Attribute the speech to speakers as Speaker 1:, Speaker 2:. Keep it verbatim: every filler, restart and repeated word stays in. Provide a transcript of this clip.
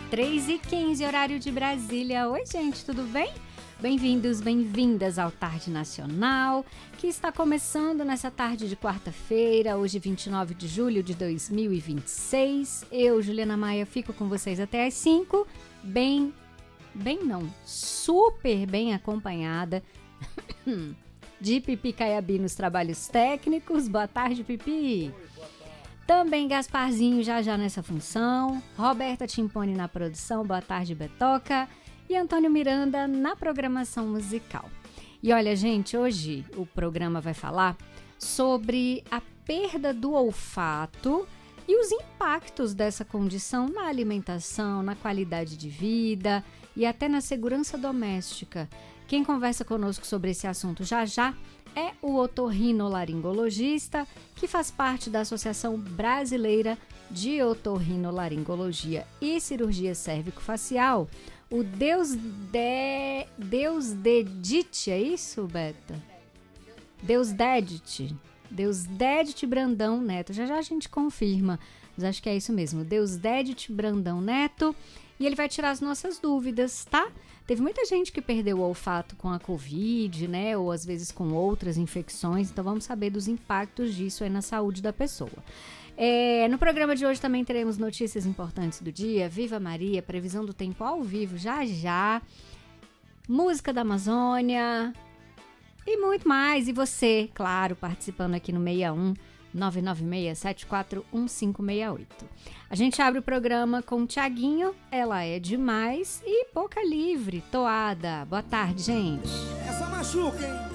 Speaker 1: três e quinze, horário de Brasília. Oi, gente, tudo bem? Bem-vindos, bem-vindas ao Tarde Nacional, que está começando nessa tarde de quarta-feira, hoje vinte e nove de julho de dois mil e vinte e seis. Eu, Juliana Maia, fico com vocês até às cinco, bem, bem não, super bem acompanhada de Pipi Caiabi nos trabalhos técnicos. Boa tarde, Pipi. Também Gasparzinho já já nessa função, Roberta Timpone na produção, boa tarde, Betoca, e Antônio Miranda na programação musical. E olha, gente, hoje o programa vai falar sobre a perda do olfato e os impactos dessa condição na alimentação, na qualidade de vida e até na segurança doméstica. Quem conversa conosco sobre esse assunto já já é o otorrinolaringologista, que faz parte da Associação Brasileira de Otorrinolaringologia e Cirurgia Cérvico-Facial, o Deus de... Deus Dedite, é isso, Beta? Deus Dedite. Deus Dedite Brandão Neto. Já já a gente confirma, mas acho que é isso mesmo. Deus Dedite Brandão Neto. E ele vai tirar as nossas dúvidas, tá? Teve muita gente que perdeu o olfato com a Covid, né? Ou às vezes com outras infecções. Então vamos saber dos impactos disso aí na saúde da pessoa. É, no programa de hoje também teremos notícias importantes do dia. Viva Maria, previsão do tempo ao vivo já já. Música da Amazônia e muito mais. E você, claro, participando aqui no seis um nove nove seis sete quatro um cinco seis oito. A gente abre o programa com o Thiaguinho, Ela É Demais, e Boca Livre, Toada. Boa tarde, gente.
Speaker 2: Essa machuca, hein?